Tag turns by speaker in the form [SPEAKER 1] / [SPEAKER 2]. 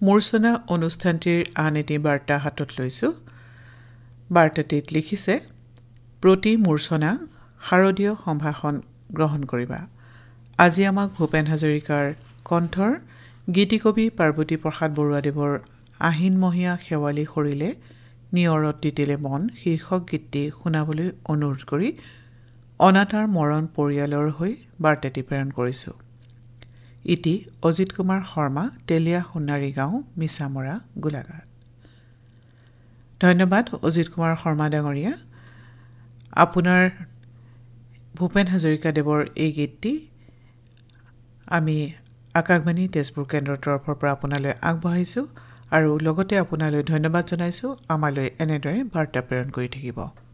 [SPEAKER 1] মূৰ্ছনা অনুষ্ঠানটিৰ আন এটি বাৰ্তা হাতত লৈছোঁ। বাৰ্তাটিত লিখিছে, প্ৰতি মূৰ্ছনা শাৰদীয় সম্ভাষণ গ্ৰহণ কৰিবা। আজি আমাক ভূপেন হাজৰিকাৰ কণ্ঠৰ গীতিকবি পাৰ্বতী প্ৰসাদ বৰুৱাদেৱৰ আহিনমহীয়া শেৱালি সৰিলে নিয়ৰত তিতিলে মন শীৰ্ষক গীতটি শুনাবলৈ অনুৰোধ কৰি অনাতাঁৰ মৰণ পৰিয়ালৰ হৈ বাৰ্তাটি প্ৰেৰণ কৰিছোঁ। ইটি অজিত কুমাৰ শৰ্মা, তেলীয়া সোণাৰী গাঁও, মিছামৰা, গোলাঘাট। ধন্যবাদ অজিত কুমাৰ শৰ্মা ডাঙৰীয়া। আপোনাৰ ভূপেন হাজৰিকাদেৱৰ এই গীতটি আমি আকাশবাণী তেজপুৰ কেন্দ্ৰৰ তৰফৰ পৰা আপোনালৈ আগবঢ়াইছোঁ আৰু লগতে আপোনালৈ ধন্যবাদ জনাইছোঁ আমালৈ এনেদৰে বাৰ্তা প্ৰেৰণ কৰি থাকিব।